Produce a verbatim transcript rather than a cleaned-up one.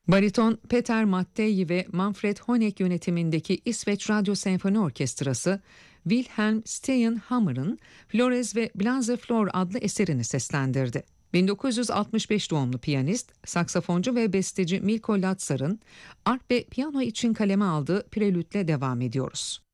Bariton Peter Mattei ve Manfred Honeck yönetimindeki İsveç Radyo Senfoni Orkestrası, Wilhelm Steinhammer'ın Flores ve Blanze-Flor adlı eserini seslendirdi. bin dokuz yüz altmış beş doğumlu piyanist, saksafoncu ve besteci Milko Lazar'ın arp ve piyano için kaleme aldığı Prelüt'le devam ediyoruz.